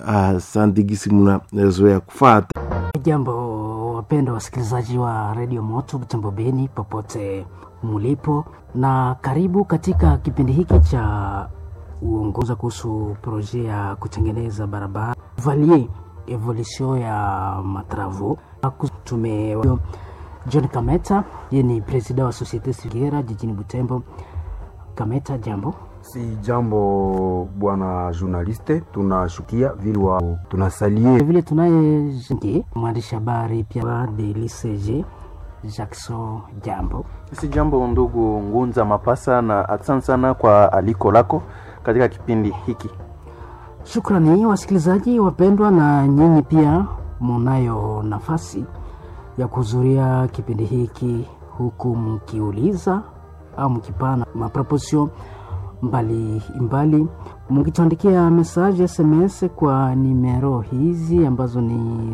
Asante gisi mnazoea kufuata. Jambo wapendwa wasikilizaji wa Radio Moto Butembo Beni popote mulipo, na karibu katika kipindi hiki cha uongoza kuhusu proje ya kutengeneza barabara Valier evolution ya matravo. Tume John Kameta, yeye ni president wa Societe Civile jijini Butembo. Kameta, jambo. Si jambo bwana journaliste, tunashukia vile wa tunasalie vile tunaye mwandishi habari pia de l'ICG Jackson, jambo. Si jambo ndugu Ngunza Mapasa, na asante sana kwa aliko lako katika kipindi hiki. Shukrani wasikilizaji wapendwa, na nyinyi pia mnayo nafasi ya kuhudhuria kipindi hiki huku mkiuliza au mkipana maproposition mbali mkituandikia message SMS kwa numero hizi ambazo ni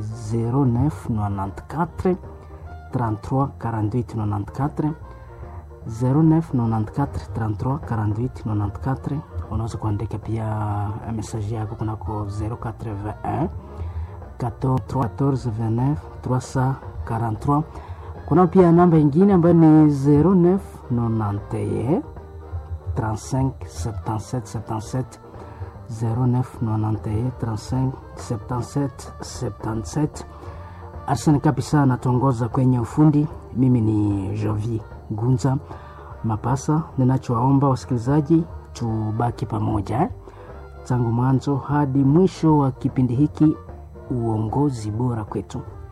0994 33 48 94 0994 33 48 94. Unaweza kuandika pia message yako kunako 081 14 29 343. Kuna pia namba nyingine ambayo ni 0991 35 77 77 0991 35 77 77. Arsene kabisa anatongoza kwenye ufundi. Mimi ni Jovi Gunza Mapasa. Ninachowaomba wasikilizaji, tubaki pamoja tangu mwanzo hadi mwisho wa kipindi hiki, uongozi bora kwetu.